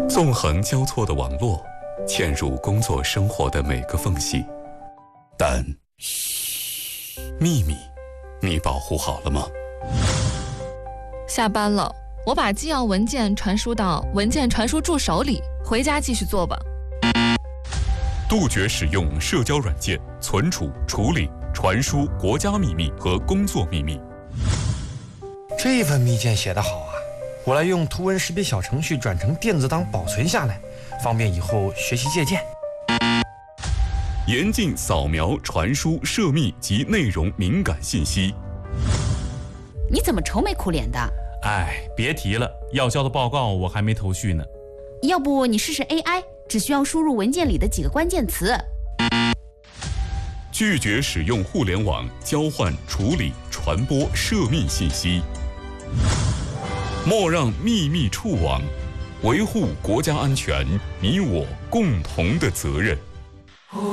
纵横交错的网络，嵌入工作生活的每个缝隙。但，嘘，秘密，你保护好了吗？ 下班了，我把纪要文件传输到文件传输助手里，回家继续做吧。 杜绝使用社交软件存储、处理、传输国家秘密和工作秘密。 这份密件写得好啊，我来用图文识别小程序转成电子档保存下来，方便以后学习借鉴。 严禁扫描、传输涉密及内容敏感信息。 你怎么愁眉苦脸的？ 哎，别提了，要交的报告我还没头绪呢。 要不你试试 AI， 只需要输入文件里的几个关键词。 拒绝使用互联网交换、处理、传播涉密信息。莫让秘密触网，维护国家安全，你我共同的责任。